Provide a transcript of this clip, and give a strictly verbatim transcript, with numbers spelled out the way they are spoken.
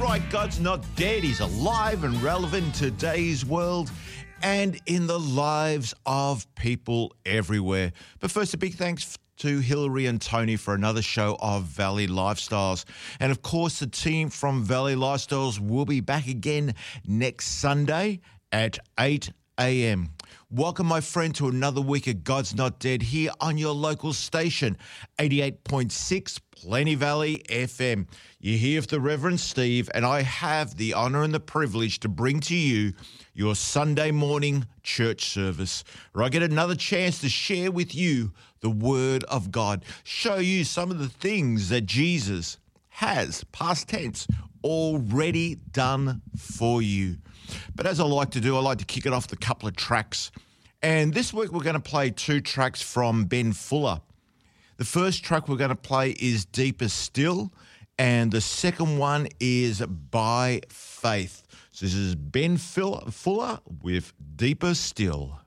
right, God's not dead. He's alive and relevant in today's world and in the lives of people everywhere. But first, a big thanks to Hillary and Tony for another show of Valley Lifestyles. And of course, the team from Valley Lifestyles will be back again next Sunday at eight a.m. Welcome, my friend, to another week of God's Not Dead here on your local station, eighty-eight point six Plenty Valley F M. You hear of the Reverend Steve, and I have the honour and the privilege to bring to you your Sunday morning church service, where I get another chance to share with you the Word of God, show you some of the things that Jesus has, past tense, already done for you. But as I like to do, I like to kick it off with a couple of tracks. And this week we're going to play two tracks from Ben Fuller. The first track we're going to play is Deeper Still, and the second one is By Faith. So this is Ben Fuller with Deeper Still.